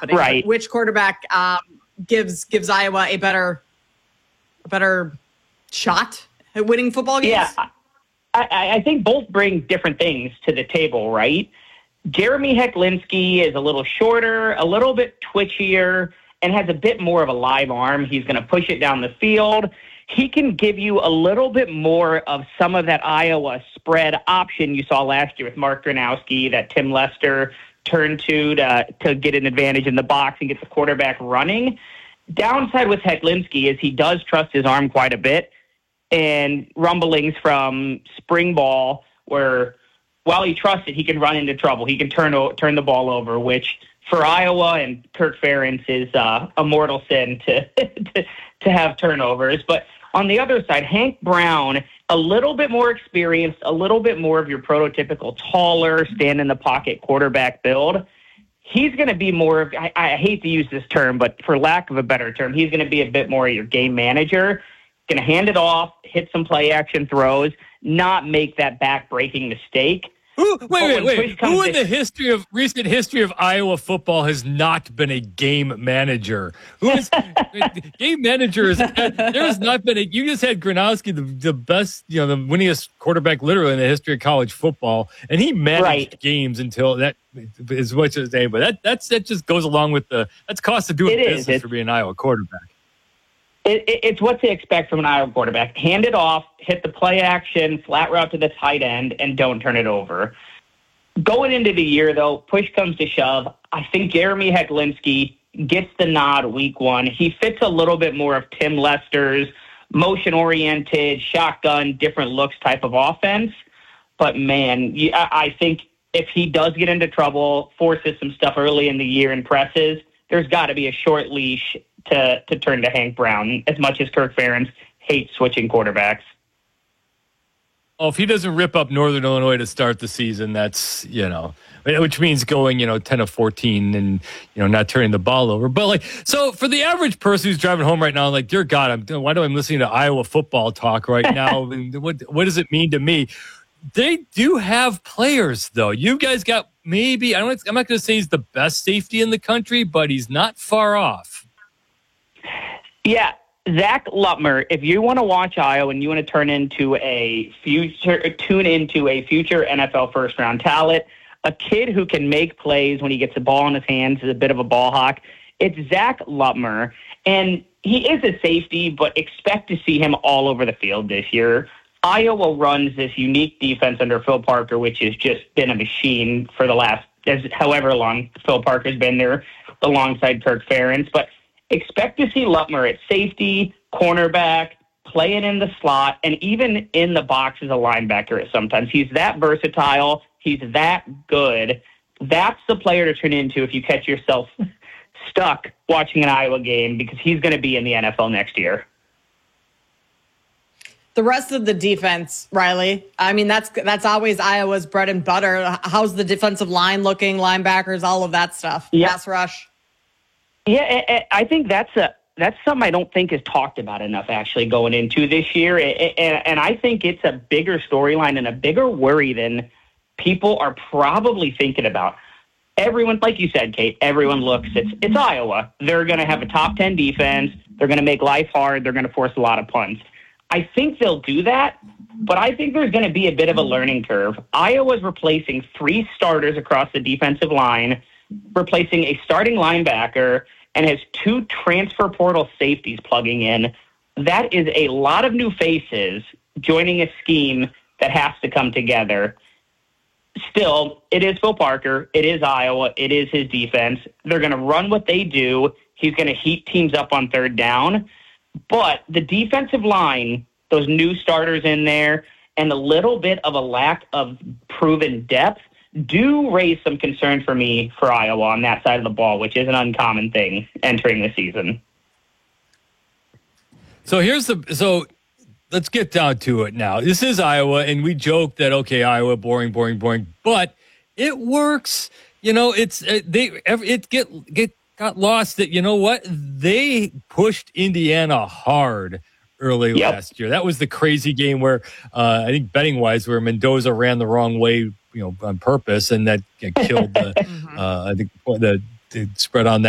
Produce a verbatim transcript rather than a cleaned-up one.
happening. Right. Which quarterback um, gives gives Iowa a better a better shot at winning football games? Yeah, I, I think both bring different things to the table, right? Jeremy Hecklinski is a little shorter, a little bit twitchier, and has a bit more of a live arm. He's going to push it down the field. He can give you a little bit more of some of that Iowa spread option you saw last year with Mark Gronowski, that Tim Lester turned to, to to get an advantage in the box and get the quarterback running. Downside with Hecklinski is he does trust his arm quite a bit, and rumblings from spring ball where while he trusts it, he can run into trouble. He can turn turn the ball over, which for Iowa and Kirk Ferentz is uh, a mortal sin to, to to have turnovers. But on the other side, Hank Brown, a little bit more experienced, a little bit more of your prototypical taller, stand in the pocket quarterback build. He's going to be more of, I, I hate to use this term, but for lack of a better term, he's going to be a bit more of your game manager. Going to hand it off, hit some play action throws, not make that back-breaking mistake. Who, wait, wait, wait. Who in the history of recent history of Iowa football has not been a game manager? Who is game manager? Is there has not been a. You just had Gronowski, the, the best, you know, the winningest quarterback literally in the history of college football, and he managed right. games until that is much as name. But that that's that just goes along with the that's cost of doing it business is. for being an Iowa quarterback. It, it, it's what to expect from an Iowa quarterback. Hand it off, hit the play action, flat route to the tight end, and don't turn it over. Going into the year, though, push comes to shove. I think Jeremy Hecklinski gets the nod week one. He fits a little bit more of Tim Lester's motion-oriented, shotgun, different looks type of offense. But, man, I think if he does get into trouble, forces some stuff early in the year and presses, there's got to be a short leash to to turn to Hank Brown, as much as Kirk Ferentz hates switching quarterbacks. Oh, if he doesn't rip up Northern Illinois to start the season, that's, you know, which means going, you know, ten of fourteen and, you know, not turning the ball over. But, like, so for the average person who's driving home right now, like, dear God, I'm, why do I listening to Iowa football talk right now? what what does it mean to me? They do have players, though. You guys got maybe, I don't, I'm not going to say he's the best safety in the country, but he's not far off. Yeah, Zach Lutmer, if you want to watch Iowa and you want to turn into a future, tune into a future N F L first round talent, a kid who can make plays when he gets the ball in his hands, is a bit of a ball hawk, it's Zach Lutmer. And he is a safety, but expect to see him all over the field this year. Iowa runs this unique defense under Phil Parker, which has just been a machine for the last, however long Phil Parker's been there alongside Kirk Ferentz. But expect to see Lutmer at safety, cornerback, playing in the slot, and even in the box as a linebacker at sometimes. He's that versatile. He's that good. That's the player to turn into if you catch yourself stuck watching an Iowa game, because he's going to be in the N F L next year. The rest of the defense, Riley, I mean, that's that's always Iowa's bread and butter. How's the defensive line looking, linebackers, all of that stuff? Yeah. Pass rush. Yeah, I think that's a that's something I don't think is talked about enough actually going into this year, and I think it's a bigger storyline and a bigger worry than people are probably thinking about. Everyone, like you said, Kate, everyone looks, it's it's Iowa. They're going to have a top ten defense. They're going to make life hard. They're going to force a lot of punts. I think they'll do that, but I think there's going to be a bit of a learning curve. Iowa's replacing three starters across the defensive line, replacing a starting linebacker, and has two transfer portal safeties plugging in. That is a lot of new faces joining a scheme that has to come together. Still, it is Phil Parker. It is Iowa. It is his defense. They're going to run what they do. He's going to heat teams up on third down. But the defensive line, those new starters in there, and a little bit of a lack of proven depth do raise some concern for me for Iowa on that side of the ball, which is an uncommon thing entering the season. So here's the so let's get down to it now. This is Iowa, and we joke that okay, Iowa, boring, boring, boring, but it works. You know, it's it, they it get get got lost that you know what they pushed Indiana hard early yep. last year. That was the crazy game where uh, I think betting wise, where Mendoza ran the wrong way, you know, on purpose, and that killed the uh, I think the, the spread on that.